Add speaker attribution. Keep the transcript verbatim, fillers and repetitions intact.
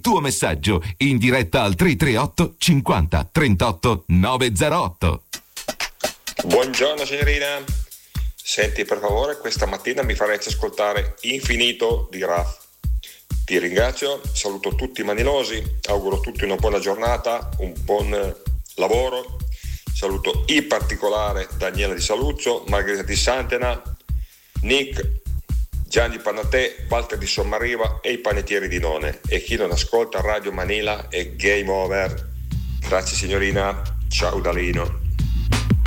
Speaker 1: tuo messaggio in diretta al tre tre otto cinquanta trentotto novecentootto.
Speaker 2: Buongiorno signorina, senti per favore, questa mattina mi faresti ascoltare Infinito di Raf. Ti ringrazio, saluto tutti i manilosi, auguro a tutti una buona giornata, un buon lavoro. Saluto in particolare Daniela di Saluzzo, Margherita di Santena, Nick, Gianni Panatè, Walter di Sommariva e i panettieri di None. E chi non ascolta Radio Manila è game over. Grazie signorina, ciao Dalino.